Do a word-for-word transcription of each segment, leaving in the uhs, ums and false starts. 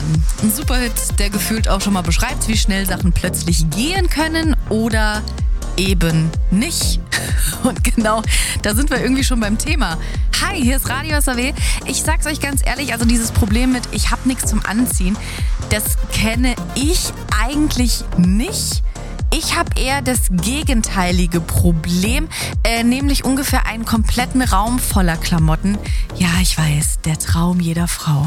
Ein Superhit, der gefühlt auch schon mal beschreibt, wie schnell Sachen plötzlich gehen können oder eben nicht. Und genau, da sind wir irgendwie schon beim Thema. Hi, hier ist Radio S A W. Ich sag's euch ganz ehrlich, also dieses Problem mit ich hab nichts zum Anziehen, das kenne ich eigentlich nicht. Ich habe eher das gegenteilige Problem, äh, nämlich ungefähr einen kompletten Raum voller Klamotten. Ja, ich weiß, der Traum jeder Frau.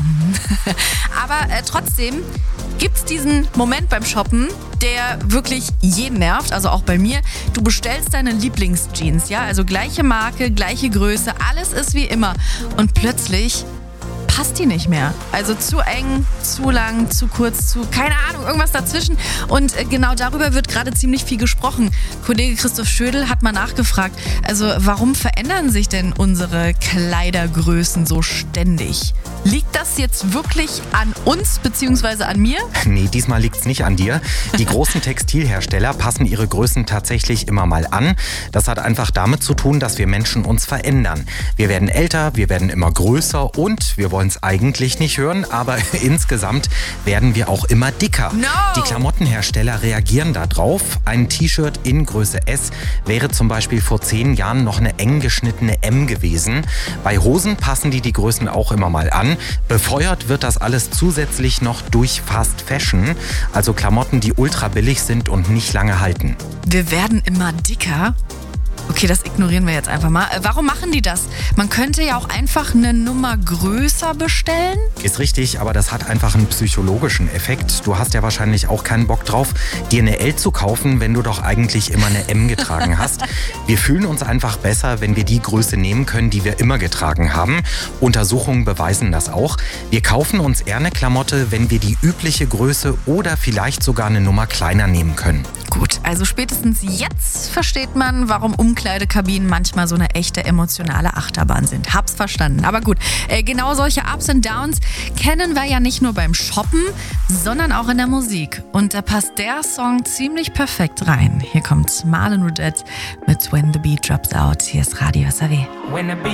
Aber äh, trotzdem gibt's diesen Moment beim Shoppen, der wirklich jeden nervt, also auch bei mir. Du bestellst deine Lieblingsjeans, ja, also gleiche Marke, gleiche Größe, alles ist wie immer. Und plötzlich passt die nicht mehr. Also zu eng, zu lang, zu kurz, zu, keine Ahnung, irgendwas dazwischen. Und genau darüber wird gerade ziemlich viel gesprochen. Kollege Christoph Schödel hat mal nachgefragt, also warum verändern sich denn unsere Kleidergrößen so ständig? Liegt das jetzt wirklich an uns bzw. an mir? Nee, diesmal liegt's nicht an dir. Die großen Textilhersteller passen ihre Größen tatsächlich immer mal an. Das hat einfach damit zu tun, dass wir Menschen uns verändern. Wir werden älter, wir werden immer größer und wir wollen es eigentlich nicht hören, aber insgesamt werden wir auch immer dicker. No. Die Klamottenhersteller reagieren da drauf. Ein T-Shirt in Größe S wäre zum Beispiel vor zehn Jahren noch eine eng geschnittene M gewesen. Bei Hosen passen die die Größen auch immer mal an. Befeuert wird das alles zusätzlich noch durch Fast Fashion, also Klamotten, die ultra billig sind und nicht lange halten. Wir werden immer dicker? Okay, das ignorieren wir jetzt einfach mal. Warum machen die das? Man könnte ja auch einfach eine Nummer größer bestellen. Ist richtig, aber das hat einfach einen psychologischen Effekt. Du hast ja wahrscheinlich auch keinen Bock drauf, dir eine L zu kaufen, wenn du doch eigentlich immer eine M getragen hast. Wir fühlen uns einfach besser, wenn wir die Größe nehmen können, die wir immer getragen haben. Untersuchungen beweisen das auch. Wir kaufen uns eher eine Klamotte, wenn wir die übliche Größe oder vielleicht sogar eine Nummer kleiner nehmen können. Gut, also spätestens jetzt versteht man, warum Umkleidekabinen manchmal so eine echte emotionale Achterbahn sind. Hab's verstanden. Aber gut, äh, genau solche Ups und Downs kennen wir ja nicht nur beim Shoppen, sondern auch in der Musik. Und da passt der Song ziemlich perfekt rein. Hier kommt Marlon Rudette mit When the Beat Drops Out. Hier ist Radio S A W.